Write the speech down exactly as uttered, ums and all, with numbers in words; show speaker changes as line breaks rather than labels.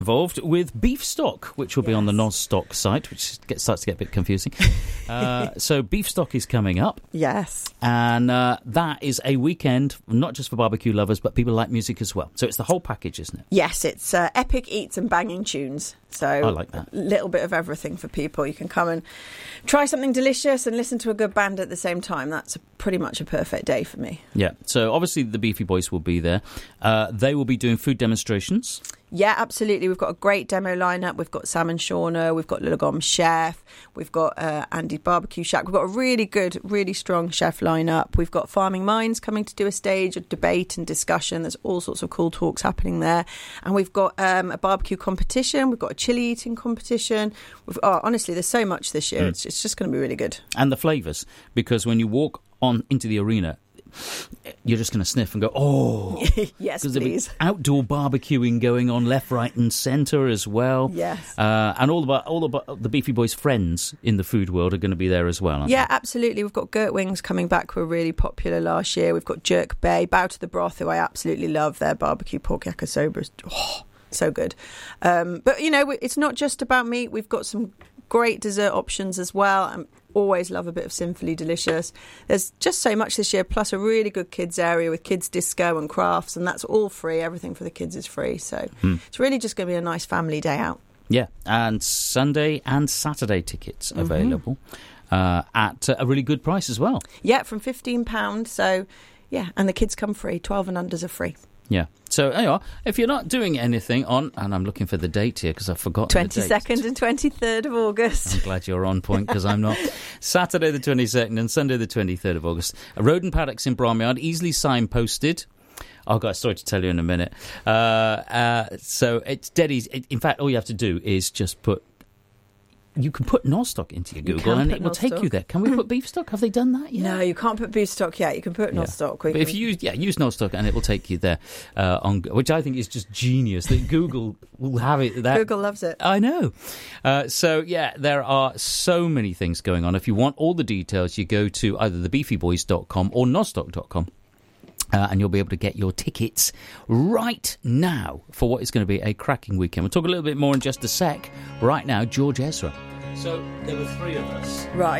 involved with beef stock, which will be yes. on the Nosstock site, which gets, starts to get a bit confusing. uh, so beef stock is coming up.
Yes.
And uh, that is a weekend, not just for barbecue lovers, but people who like music as well. So it's the whole package, isn't it?
Yes, it's uh, epic eats and banging tunes. So
I like that.
A little bit of everything for people. You can come and try something delicious and listen to a good band at the same time. That's a, pretty much a perfect day for me.
Yeah. So obviously the Beefy Boys will be there. Uh, they will be doing food demonstrations.
Yeah, absolutely. We've got a great demo lineup. We've got Sam and Shauna. We've got Lillagom Chef. We've got uh, Andy's Barbecue Shack. We've got a really good, really strong chef lineup. We've got Farming Minds coming to do a stage, a debate and discussion. There's all sorts of cool talks happening there. And we've got um, a barbecue competition. We've got a chili eating competition. We've, oh, honestly, there's so much this year. Mm. It's, it's just going to be really good.
And the flavours, because when you walk on into the arena, you're just going to sniff and go, oh.
Yes,
please.
There'll be
outdoor barbecuing going on left, right and centre as well.
Yes.
Uh, and all the, all the, the Beefy Boys' friends in the food world are going to be there as well, aren't
Yeah,
they?
absolutely. We've got Gert Wings coming back, who were really popular last year. We've got Jerk Bay, Bow to the Broth, who I absolutely love. Their barbecue pork yakisoba is oh, so good. Um, but, you know, it's not just about meat. We've got some great dessert options as well. And always love a bit of Sinfully Delicious. There's just so much this year, plus a really good kids area with kids disco and crafts, and that's all free. Everything for the kids is free. So hmm. it's really just going to be a nice family day out.
Yeah, and Sunday and Saturday tickets
mm-hmm.
available uh, at a really good price as well.
Yeah, from fifteen pounds. So, yeah, and the kids come free. twelve and unders are free.
Yeah. So, anyway, if you're not doing anything on, and I'm looking for the date here because I've forgotten
twenty-second and twenty-third of August.
I'm glad you're on point because I'm not. Saturday the twenty-second and Sunday the twenty-third of August. Roden Paddocks in Bromyard, easily signposted. I've got a story to tell you in a minute. Uh, uh, so it's dead easy. In fact, all you have to do is just put, you can put Nosstock into your Google and it will take you there. Can we put beef stock? Have they done that yet?
No, you can't put beef stock yet. You can put
yeah.
Nosstock.
But if you use, yeah, use Nosstock and it will take you there, uh, on, which I think is just genius that Google will have it. That,
Google loves it.
I know. Uh, so, yeah, there are so many things going on. If you want all the details, you go to either the beefy boys dot com or nosstock dot com. Uh, and you'll be able to get your tickets right now for what is going to be a cracking weekend. We'll talk a little bit more in just a sec. Right now, George Ezra. So there were three of us.
Right.